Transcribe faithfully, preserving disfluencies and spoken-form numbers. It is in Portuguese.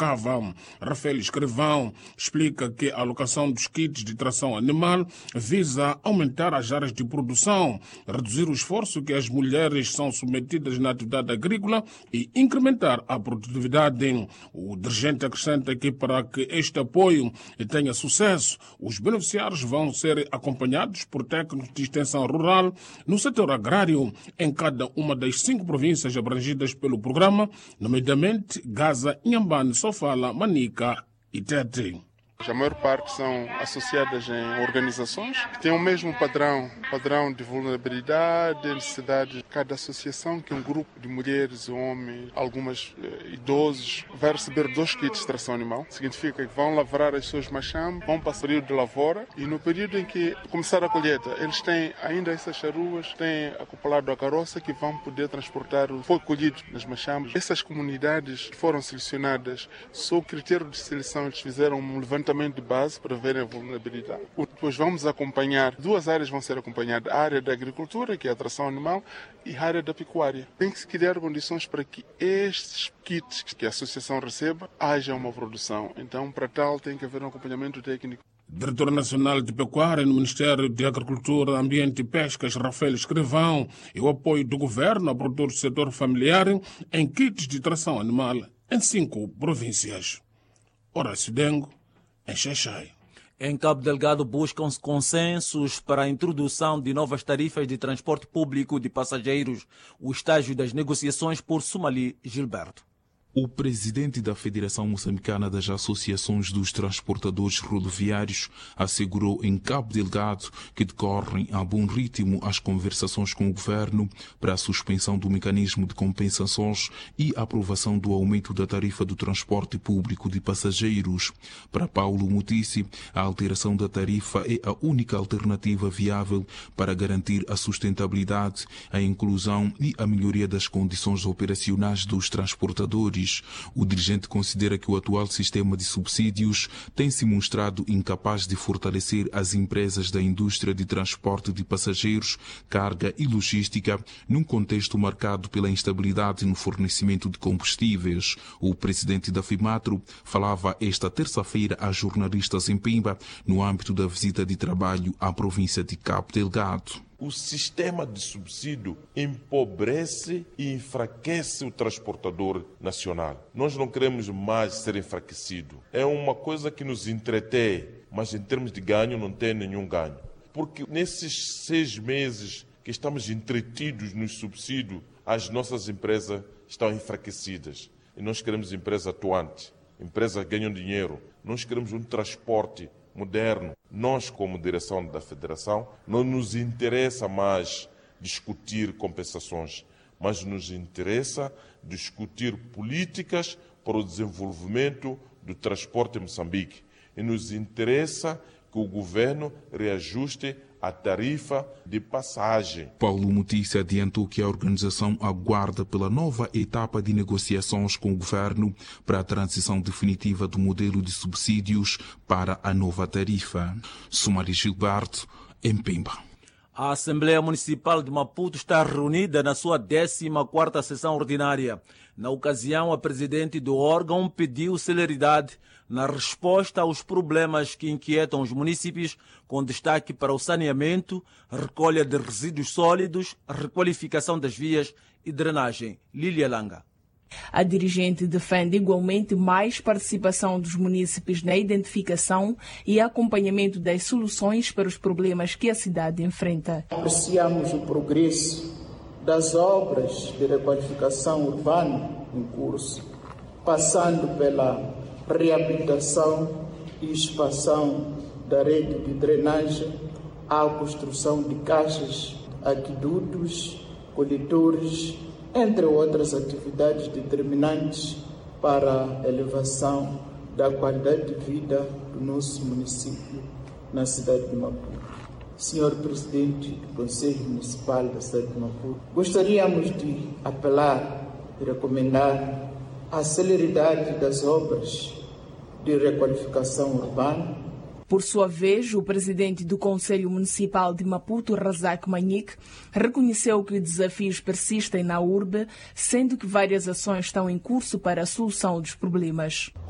Cava. Rafael Escrivão explica que a alocação dos kits de tração animal visa aumentar as áreas de produção, reduzir o esforço que as mulheres são submetidas na atividade agrícola e incrementar a produtividade. O dirigente acrescenta que para que este apoio tenha sucesso, os beneficiários vão ser acompanhados por técnicos de extensão rural no setor agrário em cada uma das cinco províncias abrangidas pelo programa, nomeadamente Gaza, Inhambane, Sofala, Manica e Tete. A maior parte são associadas em organizações que têm o mesmo padrão, padrão de vulnerabilidade, necessidade de cada associação, que é um grupo de mulheres, homens, algumas eh, idosos, vai receber dois kits de tração animal. Significa que vão lavrar as suas machambas, vão para o período de lavoura e no período em que começar a colheita, eles têm ainda essas charuas, têm acoplado a carroça que vão poder transportar o que foi colhido nas machambas. Essas comunidades foram selecionadas, sob o critério de seleção, eles fizeram um levantamento de base para verem a vulnerabilidade. Depois vamos acompanhar, duas áreas vão ser acompanhadas, a área da agricultura, que é a tração animal, e a área da pecuária. Tem que se criar condições para que estes kits que a associação receba, haja uma produção. Então, para tal, tem que haver um acompanhamento técnico. Diretor Nacional de Pecuária no Ministério de Agricultura, Ambiente e Pescas, Rafael Escrivão, e o apoio do governo a produtores do setor familiar em kits de tração animal em cinco províncias. Horácio Dengo, em Xaixai. Em Cabo Delgado buscam-se consensos para a introdução de novas tarifas de transporte público de passageiros. O estágio das negociações por Sumali Gilberto. O presidente da Federação Moçambicana das Associações dos Transportadores Rodoviários assegurou em Cabo Delgado que decorrem a bom ritmo as conversações com o governo para a suspensão do mecanismo de compensações e aprovação do aumento da tarifa do transporte público de passageiros. Para Paulo Mutici, a alteração da tarifa é a única alternativa viável para garantir a sustentabilidade, a inclusão e a melhoria das condições operacionais dos transportadores. O dirigente considera que o atual sistema de subsídios tem se mostrado incapaz de fortalecer as empresas da indústria de transporte de passageiros, carga e logística, num contexto marcado pela instabilidade no fornecimento de combustíveis. O presidente da FIMATRO falava esta terça-feira a jornalistas em Pemba, no âmbito da visita de trabalho à província de Cabo Delgado. O sistema de subsídio empobrece e enfraquece o transportador nacional. Nós não queremos mais ser enfraquecido. É uma coisa que nos entretém, mas em termos de ganho não tem nenhum ganho. Porque nesses seis meses que estamos entretidos no subsídio, as nossas empresas estão enfraquecidas. E nós queremos empresas atuantes, empresas que ganham dinheiro. Nós queremos um transporte moderno. Nós, como direção da Federação, não nos interessa mais discutir compensações, mas nos interessa discutir políticas para o desenvolvimento do transporte em Moçambique. E nos interessa que o governo reajuste a tarifa de passagem. Paulo Mutici adiantou que a organização aguarda pela nova etapa de negociações com o governo para a transição definitiva do modelo de subsídios para a nova tarifa. Sumari Gilberto, em Pemba. A Assembleia Municipal de Maputo está reunida na sua décima quarta sessão ordinária. Na ocasião, a presidente do órgão pediu celeridade na resposta aos problemas que inquietam os municípios, com destaque para o saneamento, recolha de resíduos sólidos, requalificação das vias e drenagem. Lília Langa. A dirigente defende igualmente mais participação dos munícipes na identificação e acompanhamento das soluções para os problemas que a cidade enfrenta. Apreciamos o progresso das obras de requalificação urbana em curso, passando pela reabilitação e expansão da rede de drenagem, à construção de caixas, aquedutos, coletores, entre outras atividades determinantes para a elevação da qualidade de vida do nosso município na cidade de Maputo. Senhor Presidente do Conselho Municipal da cidade de Maputo, gostaríamos de apelar e recomendar a celeridade das obras de requalificação urbana. Por sua vez, o presidente do Conselho Municipal de Maputo, Razak Manique, reconheceu que desafios persistem na urbe, sendo que várias ações estão em curso para a solução dos problemas.